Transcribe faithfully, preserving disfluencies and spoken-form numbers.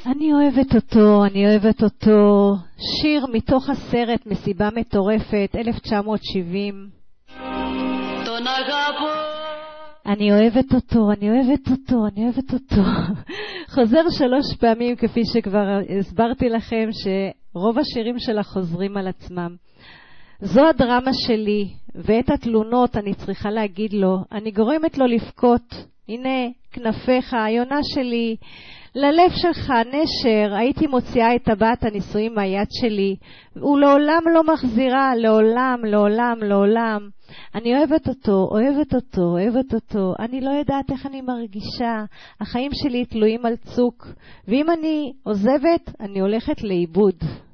אני אוהבת אותו, אני אוהבת אותו. שיר מתוך הסרט מסיבה מטורפת, אלף תשע מאות שבעים. אני אוהבת אותו, אני אוהבת אותו, אני אוהבת אותו. חוזר שלוש פעמים, כפי שכבר הסברתי לכם, שרוב השירים שלה חוזרים על עצמם. זו הדרמה שלי, ואת התלונות אני צריכה להגיד לו. אני גורמת לו לבכות. הנה, כנפיך, היונה שלי. ללב שלך, נשר, הייתי מוציאה את טבעת הנישואים מהיד שלי. הוא לעולם לא מחזירה, לעולם, לעולם, לעולם. אני אוהבת אותו, אוהבת אותו, אוהבת אותו. אני לא יודעת איך אני מרגישה. החיים שלי תלויים על צוק. ואם אני עוזבת, אני הולכת לאיבוד.